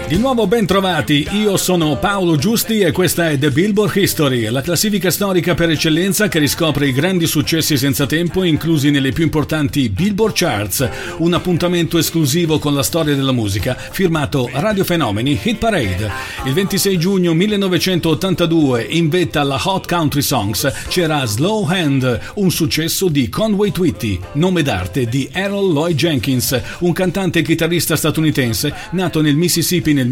Di nuovo ben trovati, io sono Paolo Giusti e questa è The Billboard History, la classifica storica per eccellenza che riscopre i grandi successi senza tempo inclusi nelle più importanti Billboard Charts, un appuntamento esclusivo con la storia della musica firmato Radio Fenomeni Hit Parade. Il 26 giugno 1982 in vetta alla Hot Country Songs c'era Slow Hand, un successo di Conway Twitty, nome d'arte di Errol Lloyd Jenkins, un cantante e chitarrista statunitense nato nel Mississippi